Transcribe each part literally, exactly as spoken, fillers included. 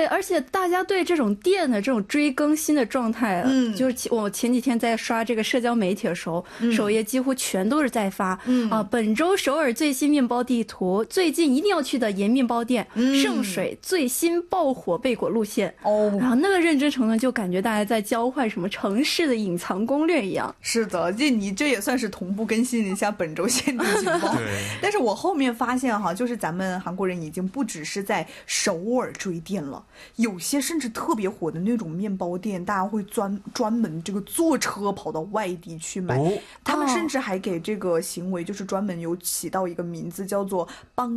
对，而且大家对这种店的这种追更新的状态，嗯，就是我前几天在刷这个社交媒体的时候，嗯、首页几乎全都是在发，嗯啊，本周首尔最新面包地图，最近一定要去的盐面包店，嗯、圣水最新爆火贝果路线，哦，然后那个认真程度就感觉大家在交换什么城市的隐藏攻略一样。 是的，这你这也算是同步更新一下本周限定情报。但是我后面发现哈，就是咱们韩国人已经不只是在首尔追店了，有些甚至特别火的那种面包店，大家会专专门这个坐车跑到外地去买，哦、他们甚至还给这个行为就是专门有起到一个名字叫做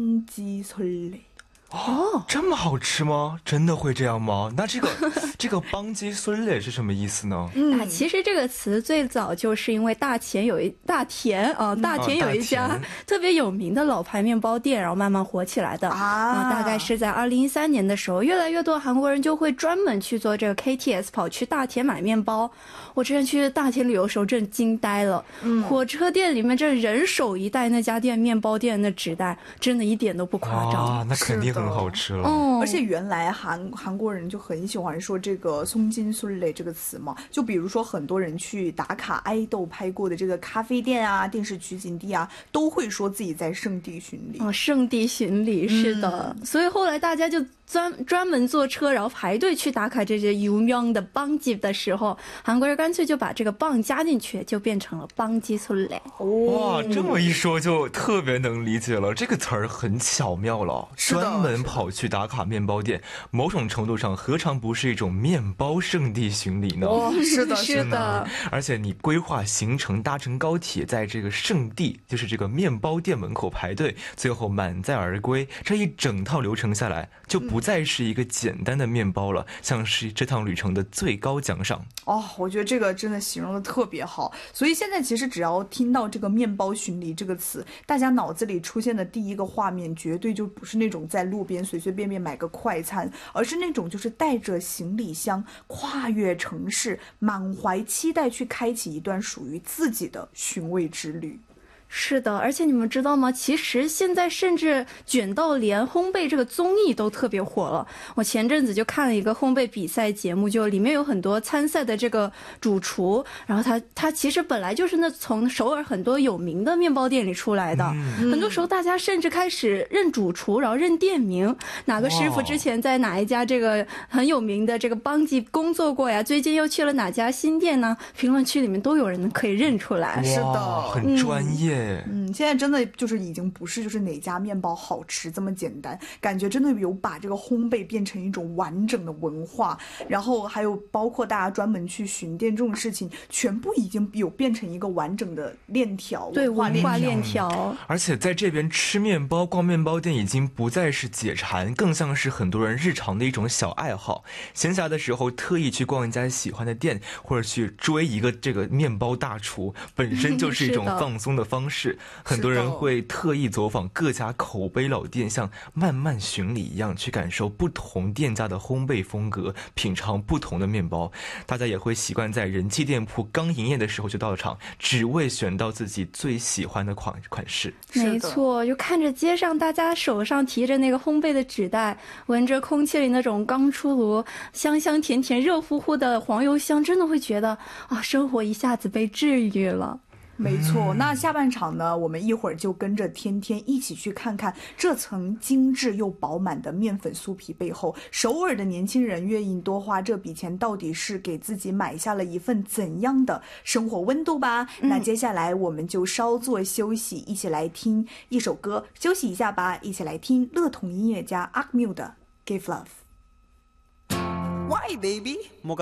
빵지설레。 哦，这么好吃吗？真的会这样吗？那这个这个邦基孙类是什么意思呢？ 嗯，其实这个词最早就是因为大田有一大田啊，大田有一家特别有名的老牌面包店，然后慢慢火起来的啊。大概是在二零一三年的时候，越来越多韩国人就会专门去做这个 K T S， 跑去大田买面包。我之前去大田旅游的时候，真惊呆了。嗯，火车店里面这人手一袋那家店面包店的纸袋，真的一点都不夸张啊，那肯定很好吃了。 哦，而且原来韩韩国人就很喜欢说这个松金孙类这个词嘛，就比如说很多人去打卡爱豆拍过的这个咖啡店啊、电视取景地啊，都会说自己在圣地巡礼。 哦，圣地巡礼是的，嗯、所以后来大家就专专门坐车，然后排队去打卡这些有名的棒鸡的时候，韩国人干脆就把这个棒加进去，就变成了棒鸡孙类。 哇，这么一说就特别能理解了，这个词儿很巧妙了，专门跑去打卡面包店，某种程度上何尝不是一种面包圣地巡礼呢？ 哦，是的， 是的。 而且你规划行程，搭乘高铁，在这个圣地，就是这个面包店门口排队，最后满载而归，这一整套流程下来，就不再是一个简单的面包了，像是这趟旅程的最高奖赏。 哦，我觉得这个真的形容的特别好。所以现在其实只要听到这个面包巡礼这个词，大家脑子里出现的第一个画面绝对就不是那种在路边随随便便买个快餐，而是那种就是带着行李箱跨越城市，满怀期待去开启一段属于自己的寻味之旅。 是的，而且你们知道吗？其实现在甚至卷到连烘焙这个综艺都特别火了。我前阵子就看了一个烘焙比赛节目，就里面有很多参赛的这个主厨，然后他他其实本来就是那从首尔很多有名的面包店里出来的。嗯、很多时候大家甚至开始认主厨，然后认店名，哪个师傅之前在哪一家这个很有名的这个邦吉工作过呀？最近又去了哪家新店呢？评论区里面都有人可以认出来。 是的， 很专业。嗯嗯，现在真的就是已经不是就是哪家面包好吃这么简单，感觉真的有把这个烘焙变成一种完整的文化，然后还有包括大家专门去巡店这种事情，全部已经有变成一个完整的链条， 对，文化链条。 嗯、而且在这边吃面包、逛面包店已经不再是解馋，更像是很多人日常的一种小爱好。闲暇的时候特意去逛一家喜欢的店，或者去追一个这个面包大厨，本身就是一种放松的方式。是很多人会特意走访各家口碑老店，像慢慢巡礼一样去感受不同店家的烘焙风格，品尝不同的面包。大家也会习惯在人气店铺刚营业的时候就到场，只为选到自己最喜欢的款款式。 没错，就看着街上大家手上提着那个烘焙的纸袋，闻着空气里那种刚出炉香香甜甜热乎乎的黄油香，真的会觉得啊，生活一下子被治愈了。 没错，那下半场呢，我们一会儿就跟着天天一起去看看这层精致又饱满的面粉酥皮背后，首尔的年轻人愿意多花这笔钱，到底是给自己买下了一份怎样的生活温度吧。嗯、那接下来我们就稍作休息，一起来听一首歌，休息一下吧，一起来听乐童音乐家 Akmu 的 Give Love。 Why baby?